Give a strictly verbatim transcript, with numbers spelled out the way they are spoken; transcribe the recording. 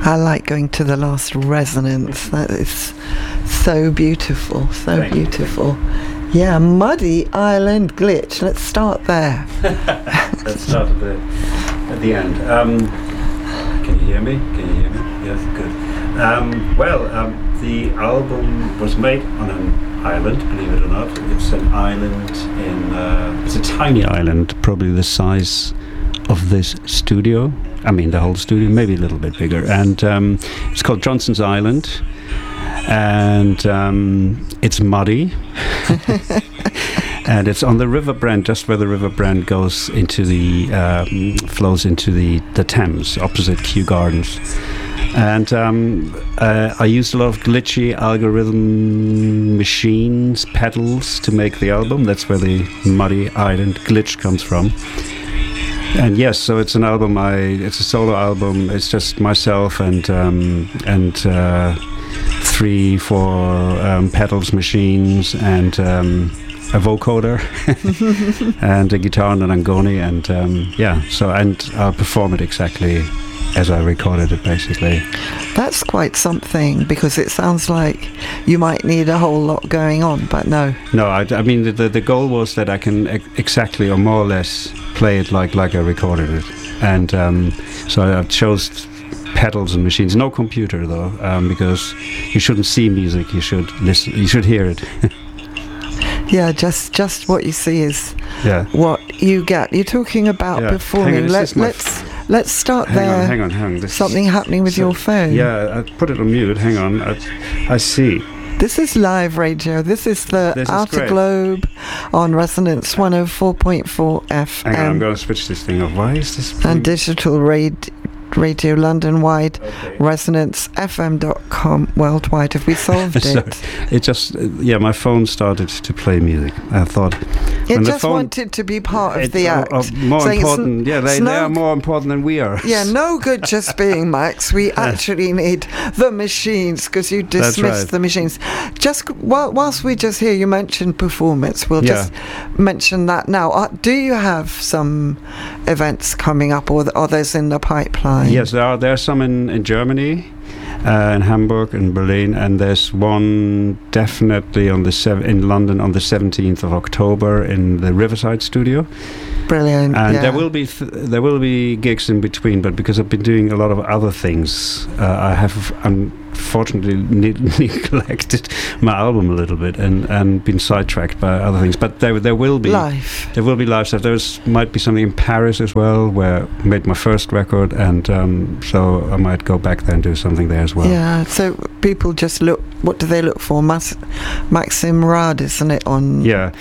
I like going to the last resonance. That is so beautiful, so Thank beautiful. You. Yeah, Muddy Island Glitch. Let's start there. Let's start at the, at the end. Um, can you hear me? Can you hear me? Yes, good. Um, well, um, the album was made on an island, believe it or not. It's an island in... Uh, it's a tiny island, probably the size of this studio. I mean, the whole studio, maybe a little bit bigger. And um, it's called Johnson's Island. And um, it's muddy. And it's on the River Brent, just where the River Brent goes into the... Um, flows into the, the Thames, opposite Kew Gardens. And um, uh, I used a lot of glitchy algorithm machines, pedals to make the album. That's where the Muddy Island Glitch comes from. And yes, so it's an album. I it's a solo album. It's just myself and um, and uh, three, four um, pedals, machines, and um, a vocoder, and a guitar and an angoni, and um, yeah. So and I'll perform it exactly as I recorded it, basically. That's quite something, because it sounds like you might need a whole lot going on, but no. No, I, I mean, the, the goal was that I can ex- exactly or more or less play it like, like I recorded it. And um, so I chose pedals and machines. No computer, though, um, because you shouldn't see music, you should listen, you should hear it. Yeah, just just what you see is yeah. what you get. You're talking about yeah. performing. On, Let, let's f- let's start hang there. On, hang on, hang on. This Something happening with so, your phone. Yeah, I put it on mute. Hang on. I, I see. This is live radio. This is the this Outer is Globe on Resonance one oh four point four F M. Hang on, I'm going to switch this thing off. Why is this? And digital radio. Radio London wide, okay. resonance f m dot com worldwide. Have we solved it? It just, yeah, my phone started to play music. I thought it just wanted to be part of it, the act. Uh, uh, more important, yeah, they, no, they are more important than we are. Yeah, no good just being Max. We actually need the machines, because you dismissed right. the machines. Just while, whilst we just hear you mention performance, we'll yeah. just mention that now. Uh, do you have some events coming up, or are those in the pipeline? Yes, there are. There are some in, in Germany, uh, in Hamburg, and Berlin, and there's one definitely on the sev- in London on the seventeenth of October in the Riverside Studio. Brilliant. And yeah. there will be th- there will be gigs in between, but because I've been doing a lot of other things, uh, I have unfortunately ne- neglected my album a little bit and, and been sidetracked by other things. But there there will be live. There will be live stuff. There might be something in Paris as well, where I made my first record, and um, so I might go back there and do something there as well. Yeah. So people just look. What do they look for? Mas- Maxim Rad, isn't it? On yeah.